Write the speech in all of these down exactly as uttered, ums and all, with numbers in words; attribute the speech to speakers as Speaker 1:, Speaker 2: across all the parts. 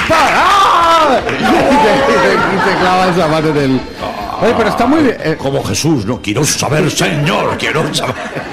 Speaker 1: ¡Ah! Y te, y te clava el zapato en el... Oye, pero está muy bien. Eh,
Speaker 2: Como Jesús, no quiero saber, Señor, quiero saber.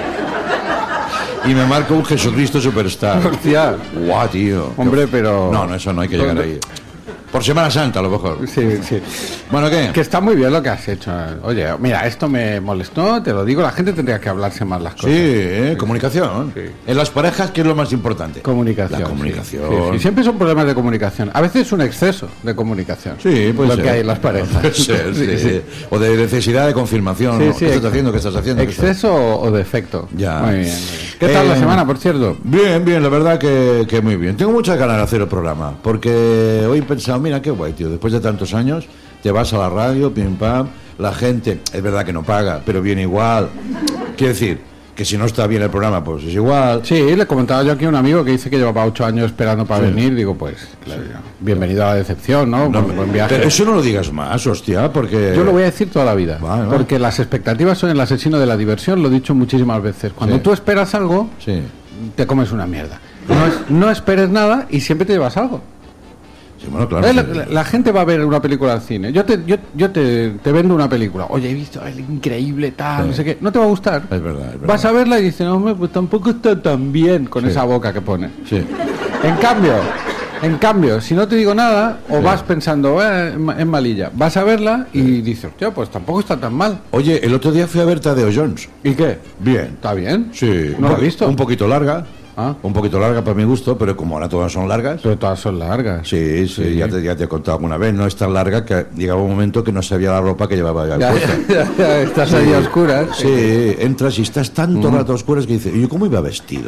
Speaker 2: Y me marca un Jesucristo Superstar.
Speaker 1: Hostia.
Speaker 2: Guau, tío.
Speaker 1: Hombre, pero...
Speaker 2: No, no, eso no hay que llegar ahí. Por Semana Santa, a lo mejor.
Speaker 1: Sí, sí.
Speaker 2: Bueno, ¿qué?
Speaker 1: Que está muy bien lo que has hecho. Oye, mira, esto me molestó, te lo digo, la gente tendría que hablarse más las cosas.
Speaker 2: Sí, ¿eh? Sí. Comunicación. Sí. En las parejas, ¿qué es lo más importante?
Speaker 1: Comunicación.
Speaker 2: La comunicación.
Speaker 1: Sí, sí, sí. Siempre son problemas de comunicación. A veces es un exceso de comunicación.
Speaker 2: Sí, puede
Speaker 1: lo
Speaker 2: ser.
Speaker 1: que hay en las parejas.
Speaker 2: Puede ser, sí,
Speaker 1: sí, sí.
Speaker 2: O de necesidad de confirmación.
Speaker 1: Sí,
Speaker 2: ¿no?
Speaker 1: sí,
Speaker 2: ¿Qué estás
Speaker 1: ex-
Speaker 2: haciendo? ¿Qué estás haciendo?
Speaker 1: ¿Exceso o defecto?
Speaker 2: Ya.
Speaker 1: Muy bien, muy bien. ¿Qué tal
Speaker 2: Eh,
Speaker 1: la semana, por cierto?
Speaker 2: Bien, bien, la verdad que, que muy bien. Tengo muchas ganas de hacer el programa, porque hoy he pensado, mira qué guay, tío, después de tantos años, te vas a la radio, pim pam, la gente, es verdad que no paga, pero viene igual. Quiero decir, que si no está bien el programa, pues es igual.
Speaker 1: Sí, le comentaba yo aquí a un amigo que dice que llevaba ocho años esperando para sí. venir. Digo, pues, claro, sí. bienvenido a la decepción, ¿no?
Speaker 2: no
Speaker 1: buen, buen viaje.
Speaker 2: Pero eso no lo digas más, hostia, porque...
Speaker 1: Yo lo voy a decir toda la vida.
Speaker 2: Vale, vale.
Speaker 1: Porque las expectativas son el asesino de la diversión, lo he dicho muchísimas veces. Cuando
Speaker 2: sí.
Speaker 1: tú esperas algo,
Speaker 2: sí.
Speaker 1: te comes una mierda. No, es, no esperes nada y siempre te llevas algo.
Speaker 2: Sí, bueno, claro,
Speaker 1: la,
Speaker 2: sí.
Speaker 1: la, la gente va a ver una película al cine. Yo te, yo, yo te, te vendo una película. Oye, he visto el increíble tal, sí. no sé qué. No te va a gustar.
Speaker 2: Es verdad, es verdad.
Speaker 1: Vas a verla y dices, no, hombre, pues tampoco está tan bien con sí. esa boca que pone.
Speaker 2: Sí.
Speaker 1: En cambio, en cambio, si no te digo nada, o sí. vas pensando, eh, es malilla, vas a verla y sí. dices, hostia, pues tampoco está tan mal.
Speaker 2: Oye, el otro día fui a ver Tadeo Jones.
Speaker 1: ¿Y qué?
Speaker 2: Bien.
Speaker 1: ¿Está bien?
Speaker 2: Sí.
Speaker 1: ¿No lo has visto?
Speaker 2: Un poquito larga.
Speaker 1: ¿Ah?
Speaker 2: Un poquito larga para mi gusto, pero como ahora todas son largas.
Speaker 1: Pero todas son largas.
Speaker 2: Sí, sí, sí. Ya, te, ya te he contado alguna vez. No es tan larga que llegaba un momento que no sabía la ropa que llevaba ya,
Speaker 1: ya
Speaker 2: puesta.
Speaker 1: Ya, ya, estás sí. ahí a oscuras.
Speaker 2: Sí, sí, entras y estás tanto
Speaker 1: mm.
Speaker 2: rato a oscuras que dices, ¿y yo cómo iba vestido?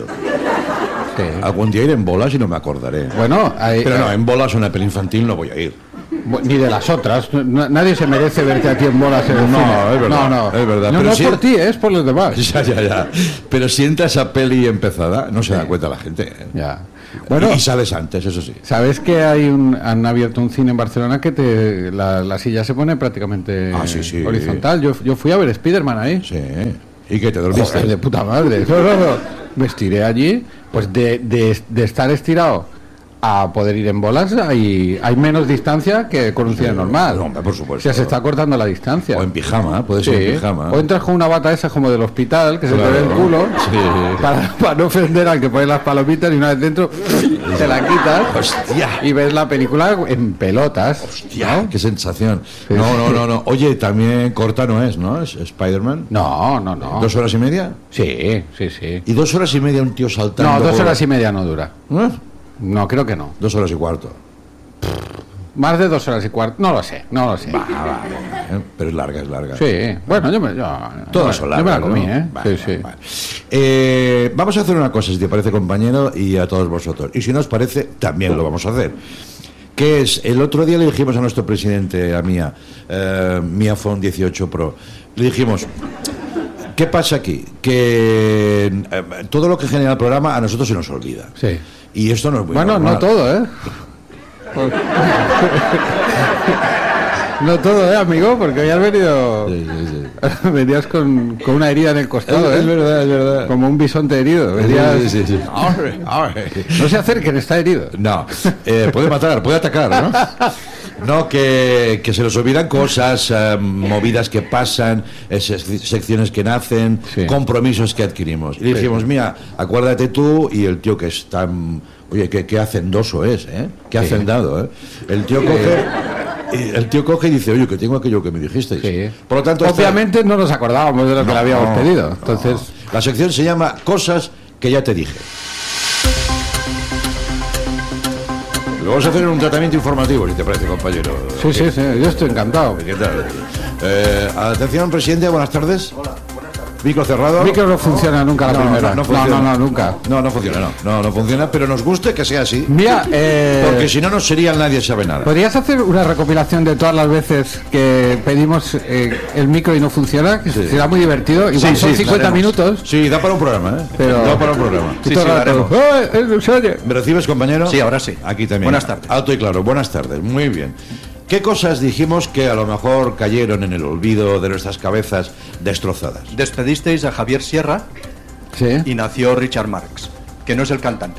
Speaker 1: Sí.
Speaker 2: Algún día iré en bolas y no me acordaré.
Speaker 1: Bueno, hay,
Speaker 2: pero
Speaker 1: hay...
Speaker 2: no, en bolas una peli infantil no voy a ir.
Speaker 1: Ni de las otras. Nadie se merece verte a ti en bolas en el
Speaker 2: no,
Speaker 1: cine.
Speaker 2: Es verdad,
Speaker 1: no, no,
Speaker 2: es verdad.
Speaker 1: No,
Speaker 2: pero
Speaker 1: no
Speaker 2: si
Speaker 1: es por ti, es por los demás.
Speaker 2: Ya, ya, ya. Pero si entra esa peli empezada, no se da cuenta la gente. ¿eh?
Speaker 1: Ya. Bueno,
Speaker 2: y sales antes, eso sí.
Speaker 1: ¿Sabes que hay un, han abierto un cine en Barcelona que te, la, la silla se pone prácticamente
Speaker 2: ah, sí, sí.
Speaker 1: horizontal? Yo, yo fui a ver Spiderman ahí.
Speaker 2: Sí. ¿Y qué te dormiste?
Speaker 1: Joder, de puta madre. No, no, no. Me estiré allí, pues de, de, de estar estirado a poder ir en bolas hay, hay menos distancia que con un cine sí, normal.
Speaker 2: No, por supuesto.
Speaker 1: O sea, se está cortando la distancia.
Speaker 2: O en pijama, puede ser sí. en pijama.
Speaker 1: O entras con una bata esa como del hospital, que claro. se te ve el culo,
Speaker 2: sí.
Speaker 1: para, para no ofender al que pone las palomitas y una vez dentro te la quitas.
Speaker 2: Hostia.
Speaker 1: Y ves la película en pelotas.
Speaker 2: Hostia,
Speaker 1: ¿no?
Speaker 2: Qué sensación.
Speaker 1: Sí.
Speaker 2: No, no, no, no. Oye, también corta no es, ¿no? ¿Es Spider-Man?
Speaker 1: No, no, no.
Speaker 2: ¿Dos horas y media?
Speaker 1: Sí, sí, sí.
Speaker 2: ¿Y dos horas y media un tío saltando?
Speaker 1: No, dos
Speaker 2: por...
Speaker 1: horas y media no dura.
Speaker 2: ¿Eh?
Speaker 1: No, creo que no.
Speaker 2: Dos horas y cuarto.
Speaker 1: Más de dos horas y cuarto. No lo sé, no lo sé.
Speaker 2: Va, va, ¿eh? Pero es larga, es larga.
Speaker 1: Sí, bueno, yo me, yo,
Speaker 2: Todas
Speaker 1: yo,
Speaker 2: son largas.
Speaker 1: Yo me la comí,
Speaker 2: ¿no?
Speaker 1: ¿eh?
Speaker 2: Vale,
Speaker 1: sí, sí.
Speaker 2: Vale. Eh, vamos a hacer una cosa, si te parece, compañero, y a todos vosotros. Y si no os parece, también lo vamos a hacer. Que es, el otro día le dijimos a nuestro presidente, a Mía, eh, Mía Phone dieciocho Pro, le dijimos... ¿Qué pasa aquí? Que eh, todo lo que genera el programa a nosotros se nos olvida.
Speaker 1: Sí.
Speaker 2: Y esto no es muy
Speaker 1: Bueno,
Speaker 2: normal.
Speaker 1: no todo, ¿eh? No todo, ¿eh, amigo? Porque hoy has venido...
Speaker 2: Sí, sí, sí.
Speaker 1: Venías con, con una herida en el costado,
Speaker 2: es,
Speaker 1: ¿eh?
Speaker 2: Es verdad, es verdad.
Speaker 1: Como un bisonte herido. Venías...
Speaker 2: Sí, sí, sí. Arre, arre.
Speaker 1: No se acerquen, está herido.
Speaker 2: No, eh, puede matar, puede atacar, ¿no? No, que, que se nos olvidan cosas, eh, movidas que pasan, eh, secciones que nacen, sí. compromisos que adquirimos. Y le dijimos, sí. mira, acuérdate tú y el tío que es tan... Oye, qué, qué hacendoso es, ¿eh? Qué sí. hacendado, ¿eh? El tío coge... El tío coge y dice, oye, que tengo aquello que me dijisteis.
Speaker 1: Sí.
Speaker 2: Por lo tanto,
Speaker 1: obviamente esta... no nos acordábamos de lo que
Speaker 2: no,
Speaker 1: le habíamos
Speaker 2: no,
Speaker 1: pedido. Entonces,
Speaker 2: no. La sección se llama Cosas que ya te dije. Lo vamos a hacer en un tratamiento informativo, si te parece, compañero.
Speaker 1: Sí, sí, sí, yo estoy encantado.
Speaker 2: ¿Qué tal? Eh, atención, presidente, buenas tardes. Hola. Micro cerrado.
Speaker 1: Micro no funciona nunca la
Speaker 2: no,
Speaker 1: primera.
Speaker 2: No, no,
Speaker 1: no, no, no, nunca.
Speaker 2: No, no funciona, no. No, no funciona, pero nos gusta que sea así.
Speaker 1: Mira, eh...
Speaker 2: porque si no, no sería el Nadie Sabe Nada.
Speaker 1: ¿Podrías hacer una recopilación de todas las veces que pedimos eh, el micro y no funciona? Que sí. Será muy divertido. Igual sí, son sí, cincuenta minutos.
Speaker 2: Sí, da para un programa, ¿eh?
Speaker 1: Pero...
Speaker 2: Da para un programa.
Speaker 1: Sí, sí, haremos. ¡Eh,
Speaker 2: ¿Me recibes, compañero?
Speaker 3: Sí, ahora sí.
Speaker 2: Aquí también.
Speaker 3: Buenas tardes.
Speaker 2: Alto y claro, buenas tardes. Muy bien. ¿Qué cosas dijimos que a lo mejor cayeron en el olvido de nuestras cabezas destrozadas?
Speaker 3: Despedisteis a Javier Sierra
Speaker 1: sí.
Speaker 3: y nació Richard Marx, que no es el cantante,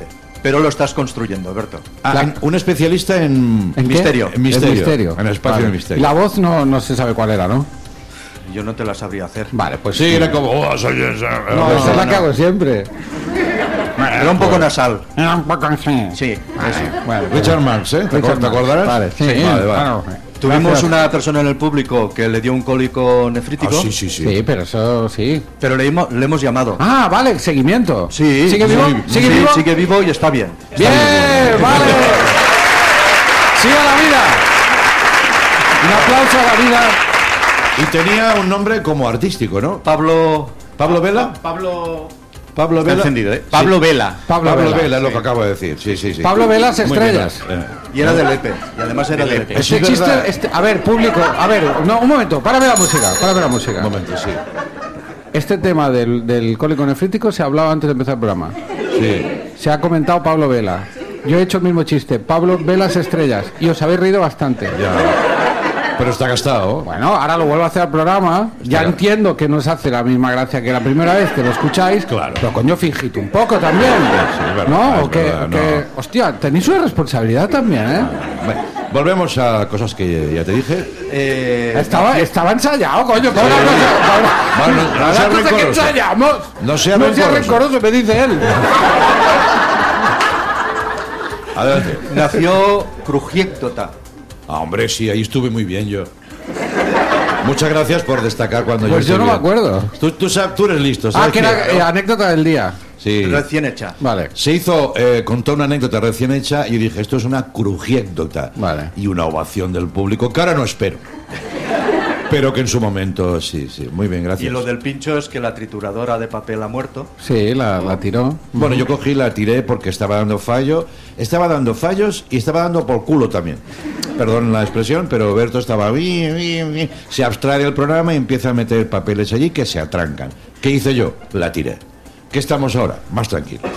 Speaker 3: pero lo estás construyendo, Berto.
Speaker 2: Ah,
Speaker 1: La-
Speaker 2: en- un especialista en,
Speaker 1: ¿En qué?
Speaker 3: misterio.
Speaker 2: En misterio.
Speaker 1: En misterio.
Speaker 2: En el espacio
Speaker 1: Vale.
Speaker 2: de misterio.
Speaker 1: Y la voz no, no se sabe cuál era, ¿no?
Speaker 3: Yo no te la sabría hacer.
Speaker 1: Vale, pues
Speaker 2: Sí, era como, oh, soy esa.
Speaker 1: No, esa es la
Speaker 3: no.
Speaker 1: que hago siempre.
Speaker 3: Era un poco nasal.
Speaker 1: Era un poco así.
Speaker 3: Sí,
Speaker 1: Vale,
Speaker 3: eso.
Speaker 1: bueno,
Speaker 2: Richard Marx, ¿eh? ¿Te,
Speaker 1: Richard
Speaker 2: acuer- te acordarás?
Speaker 1: Vale, sí,
Speaker 2: vale, vale.
Speaker 1: claro.
Speaker 3: Tuvimos
Speaker 1: Gracias.
Speaker 3: una persona en el público que le dio un cólico nefrítico,
Speaker 2: Ah, sí, sí, sí.
Speaker 1: Sí, pero eso sí.
Speaker 3: pero le, hemos- le hemos llamado.
Speaker 1: Ah, vale, seguimiento.
Speaker 3: Sí,
Speaker 1: ¿Sigue vivo?
Speaker 3: sí,
Speaker 1: ¿Sigue
Speaker 3: sí,
Speaker 1: vivo?
Speaker 3: sigue vivo y está bien. Está
Speaker 1: Bien, vale. Siga la vida. Un aplauso a la vida.
Speaker 2: Y tenía un nombre como artístico, ¿no?
Speaker 3: Pablo.
Speaker 2: ¿Pablo Vela?
Speaker 4: Pablo.
Speaker 2: Pablo
Speaker 3: Está
Speaker 2: Vela.
Speaker 3: encendido, ¿eh?
Speaker 2: Sí.
Speaker 3: Pablo Vela.
Speaker 1: Pablo,
Speaker 2: Pablo
Speaker 1: Vela.
Speaker 2: Vela, es lo que acabo de decir. Sí, sí, sí.
Speaker 1: Pablo Velas
Speaker 2: Muy bien,
Speaker 1: Estrellas.
Speaker 2: eh.
Speaker 3: Y era de Lepe. Y además era de Lepe.
Speaker 2: Eso
Speaker 1: Este
Speaker 2: es
Speaker 1: chiste,
Speaker 2: verdad.
Speaker 1: este- a ver, público, a ver, no, un momento, para ver la música, para ver la música.
Speaker 2: Un momento, sí.
Speaker 1: Este tema del, del cólico nefrítico se ha hablado antes de empezar el programa.
Speaker 2: Sí.
Speaker 1: Se ha comentado Pablo Vela. Yo he hecho el mismo chiste, Pablo Velas Estrellas, y os habéis reído bastante.
Speaker 2: Ya. Pero está gastado.
Speaker 1: Bueno, ahora lo vuelvo a hacer al programa. Ya
Speaker 2: Claro.
Speaker 1: entiendo que no os hace la misma gracia que la primera vez que lo escucháis.
Speaker 2: Claro.
Speaker 1: Pero coño, fingid un poco también.
Speaker 2: es verdad,
Speaker 1: ¿No?
Speaker 2: es
Speaker 1: O que,
Speaker 2: verdad,
Speaker 1: que-
Speaker 2: no.
Speaker 1: hostia, tenéis una responsabilidad también, ¿eh?
Speaker 2: Bueno, volvemos a cosas que ya te dije.
Speaker 3: Eh,
Speaker 1: Estaba, estaba ensayado, coño. ¿cómo una cosa-
Speaker 2: Bueno, no
Speaker 1: la
Speaker 2: sea
Speaker 1: cosa que
Speaker 2: rencoroso.
Speaker 1: ensayamos.
Speaker 2: No sea
Speaker 1: no sea
Speaker 2: rencoroso.
Speaker 1: rencoroso, me dice él.
Speaker 2: Adelante.
Speaker 3: nació Crujiéctota.
Speaker 2: Ah, hombre, sí, ahí estuve muy bien yo. Muchas gracias por destacar cuando
Speaker 1: Pues
Speaker 2: yo
Speaker 1: yo no
Speaker 2: estuve
Speaker 1: me
Speaker 2: bien.
Speaker 1: acuerdo.
Speaker 2: Tú, tú, sab- tú eres listo,
Speaker 1: Ah,
Speaker 2: ¿sabes?
Speaker 1: que era
Speaker 2: qué?
Speaker 1: eh, anécdota del día.
Speaker 2: Sí.
Speaker 3: Recién hecha.
Speaker 1: Vale.
Speaker 2: Se hizo, eh, contó una anécdota recién hecha y dije, esto es una crujiéndota.
Speaker 1: Vale.
Speaker 2: Y una ovación del público, que ahora no espero. Pero que en su momento, sí, sí. Muy bien, gracias.
Speaker 3: Y lo del pincho es que la trituradora de papel ha muerto.
Speaker 1: Sí, la, la tiró.
Speaker 2: Bueno, yo cogí, la tiré porque estaba dando fallo. Estaba dando fallos y estaba dando por culo también. Perdón la expresión, pero Berto estaba bien, bien, bien. Se abstrae del programa y empieza a meter papeles allí que se atrancan. ¿Qué hice yo? La tiré. ¿Qué estamos ahora? Más tranquilos.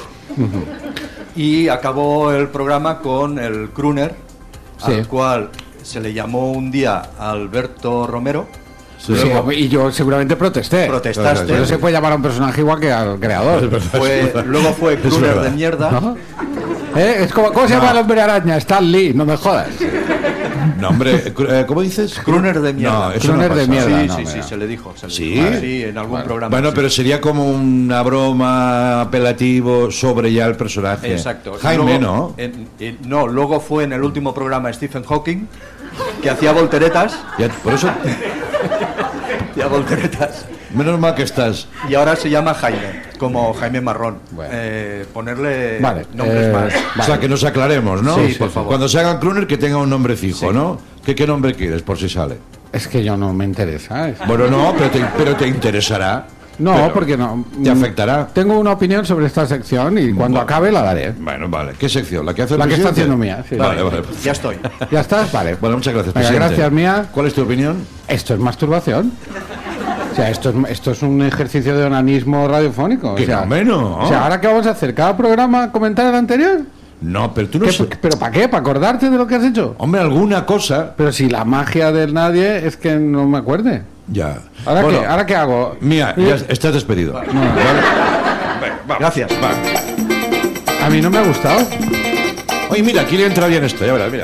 Speaker 3: Y acabó el programa con el crooner,
Speaker 1: Sí.
Speaker 3: al cual se le llamó un día Alberto Romero.
Speaker 1: Sí,
Speaker 3: Luego
Speaker 1: y yo seguramente protesté.
Speaker 3: protestaste.
Speaker 1: Pero no se puede llamar a un personaje igual que al creador.
Speaker 3: Fue- luego fue crooner
Speaker 2: verdad.
Speaker 3: de mierda.
Speaker 1: ¿No? ¿Eh? Es como, ¿cómo se llama el hombre araña? Stan Lee, no me jodas.
Speaker 2: No, hombre, cru- eh, ¿cómo dices?
Speaker 3: Crooner de mierda.
Speaker 2: No, eso
Speaker 1: Crooner
Speaker 2: no
Speaker 1: de
Speaker 2: pasa.
Speaker 1: mierda.
Speaker 3: Sí,
Speaker 1: no,
Speaker 3: sí,
Speaker 1: mira.
Speaker 3: sí, se le dijo. se le
Speaker 2: ¿Sí?
Speaker 3: dijo. Sí, en algún programa.
Speaker 2: Bueno,
Speaker 3: sí.
Speaker 2: pero sería como una broma apelativo sobre ya el personaje.
Speaker 3: Exacto.
Speaker 2: Jaime,
Speaker 3: Luego,
Speaker 2: ¿no?
Speaker 3: en- en- no, luego fue en el último programa Stephen Hawking, que hacía volteretas.
Speaker 2: Ya, por eso,
Speaker 3: Hacía volteretas.
Speaker 2: menos mal que estás.
Speaker 3: Y ahora se llama Jaime, como Jaime Marrón.
Speaker 1: Bueno.
Speaker 3: Eh, ponerle
Speaker 1: Vale,
Speaker 3: nombres
Speaker 1: eh,
Speaker 3: más.
Speaker 2: O sea, que nos aclaremos, ¿no?
Speaker 3: Sí, por favor.
Speaker 2: Cuando se haga crooner, que tenga un nombre fijo,
Speaker 3: Sí.
Speaker 2: ¿no? ¿Qué, ¿Qué nombre quieres, por si sale?
Speaker 1: Es que yo no me interesa. es-
Speaker 2: Bueno, no, pero te, pero te interesará.
Speaker 1: No,
Speaker 2: Pero
Speaker 1: porque no.
Speaker 2: ¿Te
Speaker 1: Mm,
Speaker 2: afectará?
Speaker 1: Tengo una opinión sobre esta sección y cuando
Speaker 2: Bueno.
Speaker 1: acabe la daré.
Speaker 2: Bueno, vale. ¿Qué sección? ¿La que hace el
Speaker 1: La que está
Speaker 2: presidente?
Speaker 1: haciendo mía, sí.
Speaker 2: Vale, vale.
Speaker 3: Ya estoy.
Speaker 1: ¿Ya estás? Vale.
Speaker 2: Bueno, muchas gracias,
Speaker 1: Venga,
Speaker 2: presidente.
Speaker 1: gracias, mía.
Speaker 2: ¿Cuál es tu opinión?
Speaker 1: Esto es masturbación. O sea, esto es, esto es un ejercicio de onanismo radiofónico.
Speaker 2: Que
Speaker 1: o sea,
Speaker 2: no, menos.
Speaker 1: O sea, ¿ahora qué vamos a hacer? ¿Cada programa comentar el anterior?
Speaker 2: No, pero tú no
Speaker 1: ¿Qué-
Speaker 2: sé-
Speaker 1: ¿Pero para qué? ¿Para acordarte de lo que has hecho?
Speaker 2: Hombre, alguna cosa.
Speaker 1: Pero si la magia del nadie es que no me acuerde.
Speaker 2: Ya.
Speaker 1: ¿Ahora,
Speaker 2: Bueno,
Speaker 1: qué, ¿ahora qué hago?
Speaker 2: Mía,
Speaker 1: Eh,
Speaker 2: ya estás despedido. Vale. Venga, vamos.
Speaker 3: Gracias.
Speaker 2: Va.
Speaker 1: A mí no me ha gustado.
Speaker 2: Oye, mira, aquí le entra bien esto, ya verás, mira.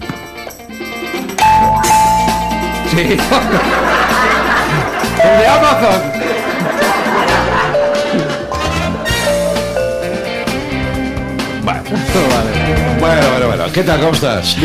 Speaker 1: Sí. El de Amazon.
Speaker 2: Vale.
Speaker 1: Vale.
Speaker 2: Bueno, bueno, bueno. ¿Qué tal? ¿Cómo estás?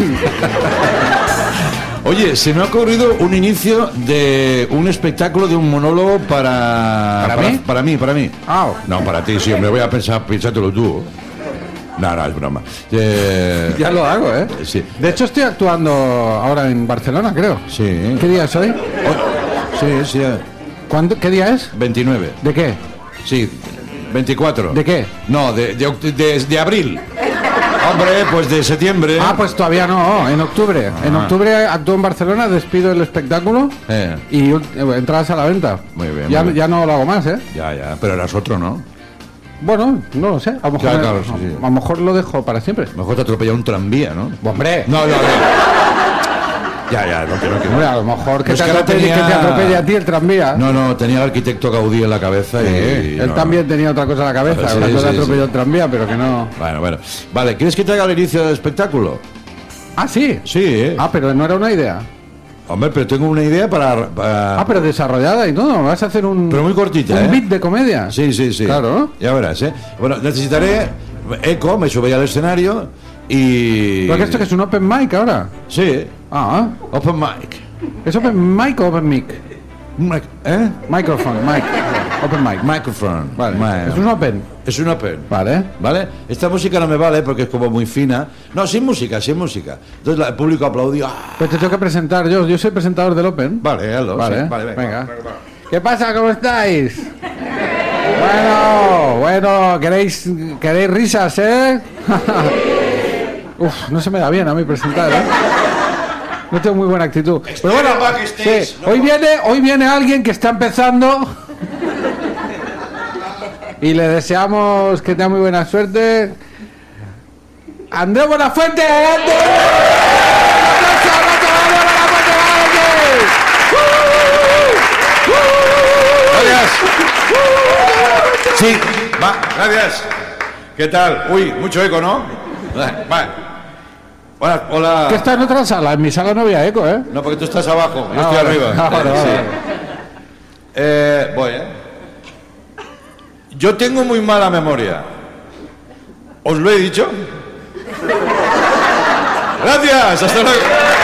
Speaker 2: Oye, se me ha ocurrido un inicio de un espectáculo, de un monólogo para...
Speaker 1: ¿Para mí?
Speaker 2: Para mí, para mí.
Speaker 1: Ah.
Speaker 2: No, para ti, sí, me voy a pensar, pensártelo tú. No, no, es broma. Eh,
Speaker 1: Ya lo hago, ¿eh?
Speaker 2: Sí.
Speaker 1: De hecho, estoy actuando ahora en Barcelona, creo.
Speaker 2: Sí.
Speaker 1: ¿Qué día es hoy?
Speaker 2: Oh, sí, sí. eh,
Speaker 1: ¿Cuándo? ¿Qué día es?
Speaker 2: veintinueve.
Speaker 1: ¿De qué?
Speaker 2: Sí, veinticuatro.
Speaker 1: ¿De qué?
Speaker 2: No, de, de, oct- de- de abril. Hombre, pues de septiembre.
Speaker 1: Ah, pues todavía no, en octubre. En
Speaker 2: Ah.
Speaker 1: octubre actúo en Barcelona, despido el espectáculo
Speaker 2: Eh,
Speaker 1: y eh, entradas a la venta.
Speaker 2: Muy bien,
Speaker 1: Ya,
Speaker 2: muy bien.
Speaker 1: ya no lo hago más, ¿eh?
Speaker 2: ya, ya. Pero eras otro, ¿no?
Speaker 1: Bueno, no lo sé. A lo mejor,
Speaker 2: Ya,
Speaker 1: me-
Speaker 2: claro, sí, sí.
Speaker 1: a lo mejor lo dejo para siempre.
Speaker 2: Mejor te atropella un tranvía, ¿no?
Speaker 1: Hombre,
Speaker 2: No, no, no. Ya, ya, no, que no, que no.
Speaker 1: Hombre, a lo mejor que,
Speaker 2: No, es
Speaker 1: te
Speaker 2: que ahora
Speaker 1: atropelle,
Speaker 2: tenía-
Speaker 1: que te atropelle a ti el tranvía.
Speaker 2: No, no, tenía el arquitecto Gaudí en la cabeza y...
Speaker 1: Sí, él
Speaker 2: no,
Speaker 1: también
Speaker 2: no.
Speaker 1: tenía otra cosa en la cabeza,
Speaker 2: Sí,
Speaker 1: una cosa
Speaker 2: sí,
Speaker 1: atropelló
Speaker 2: sí.
Speaker 1: el tranvía, pero que no.
Speaker 2: Bueno, bueno. Vale, ¿quieres que te haga el inicio del espectáculo?
Speaker 1: Ah, sí.
Speaker 2: Sí, ¿eh?
Speaker 1: Ah, pero no era una idea.
Speaker 2: Hombre, pero tengo una idea para... para-
Speaker 1: Ah, pero desarrollada y todo. Vas a hacer un.
Speaker 2: Pero muy cortita,
Speaker 1: un
Speaker 2: ¿eh?
Speaker 1: beat de comedia.
Speaker 2: Sí, sí, sí.
Speaker 1: Claro.
Speaker 2: Ya verás, ¿eh? Bueno, necesitaré eco, me subiré al escenario y...
Speaker 1: ¿Pero que esto que es un open mic ahora?
Speaker 2: Sí,
Speaker 1: Ah,
Speaker 2: open mic.
Speaker 1: ¿es open mic o open mic?
Speaker 2: Mic- ¿Eh?
Speaker 1: Microphone, mic. Open mic.
Speaker 2: Microphone.
Speaker 1: Vale.
Speaker 2: Mi-
Speaker 1: Es un open.
Speaker 2: Es un open.
Speaker 1: Vale.
Speaker 2: ¿Vale? Esta música no me vale porque es como muy fina. No, sin música, sin música. Entonces la- el público aplaudió. ¡Ah!
Speaker 1: Pues te tengo que presentar yo. Yo soy presentador del open.
Speaker 2: Vale, hazlo.
Speaker 1: Vale,
Speaker 2: sí. Vale, venga.
Speaker 1: venga.
Speaker 2: Venga, va.
Speaker 1: ¿Qué pasa? ¿Cómo estáis? Bueno, bueno, ¿queréis, queréis risas, eh? Uf, no se me da bien a mí presentar, ¿eh? No tengo muy buena actitud. Pero bueno,
Speaker 2: en el backstage,
Speaker 1: sí,
Speaker 2: no.
Speaker 1: hoy viene, hoy viene alguien que está empezando y le deseamos que tenga muy buena suerte. Andrés Buenafuente, adelante.
Speaker 2: Gracias. Sí, va, gracias. ¿Qué tal? Uy, mucho eco, ¿no? Vale. Hola, hola.
Speaker 1: Que está en otra sala, en mi sala no había eco, ¿eh?
Speaker 2: No, porque tú estás abajo, yo
Speaker 1: Ah,
Speaker 2: estoy
Speaker 1: vale.
Speaker 2: arriba.
Speaker 1: Ah, vale,
Speaker 2: Sí.
Speaker 1: vale.
Speaker 2: Eh, voy, ¿eh? Yo tengo muy mala memoria. ¿Os lo he dicho? Gracias, hasta luego.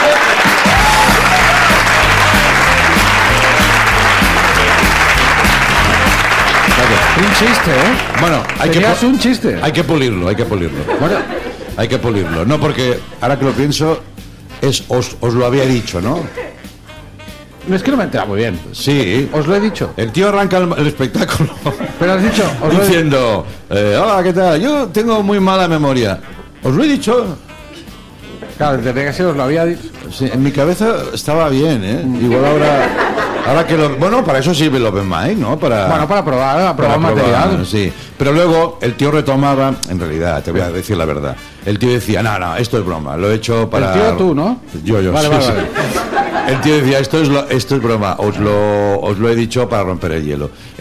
Speaker 1: Un chiste, ¿eh?
Speaker 2: Bueno, hay que,
Speaker 1: Tenías
Speaker 2: pu-
Speaker 1: un chiste.
Speaker 2: hay que pulirlo, hay que pulirlo.
Speaker 1: Bueno,
Speaker 2: Hay que pulirlo. No, porque ahora que lo pienso, es os, os lo había dicho, ¿no?
Speaker 1: no es que no me he enterado muy bien.
Speaker 2: Sí.
Speaker 1: Os lo he dicho.
Speaker 2: El tío arranca el, el espectáculo
Speaker 1: Pero has dicho, os lo he dicho.
Speaker 2: diciendo, eh, hola, ¿qué tal? Yo tengo muy mala memoria. ¿Os lo he dicho?
Speaker 1: Claro, tendría que ser, os lo había dicho.
Speaker 2: Sí, en mi cabeza estaba bien, ¿eh? Igual ahora... Ahora que lo... Bueno, para eso sirve el Open Mic, ¿no? Para...
Speaker 1: Bueno, para probar, para probar
Speaker 2: para
Speaker 1: material.
Speaker 2: probar, sí. Pero luego el tío retomaba, en realidad, te voy a decir la verdad. El tío decía, no, no, esto es broma, lo he hecho para...
Speaker 1: El tío tú, ¿no?
Speaker 2: Yo, yo,
Speaker 1: Vale,
Speaker 2: sí,
Speaker 1: vale,
Speaker 2: sí.
Speaker 1: vale.
Speaker 2: El tío decía, esto es, lo- esto es broma, os lo, os lo he dicho para romper el hielo.